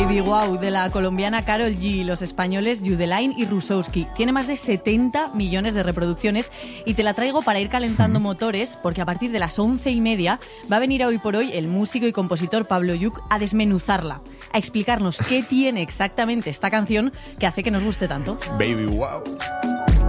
Baby Wow, de la colombiana Karol G, los españoles Yudelain y Rusowski. Tiene más de 70 millones de reproducciones y te la traigo para ir calentando motores, porque a partir de las 11:30 va a venir a Hoy por Hoy el músico y compositor Pablo Lluch a desmenuzarla, a explicarnos qué tiene exactamente esta canción que hace que nos guste tanto. Baby Wow.